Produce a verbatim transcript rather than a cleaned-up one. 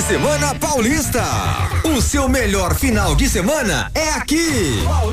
Semana Paulista. O seu melhor final de semana é aqui.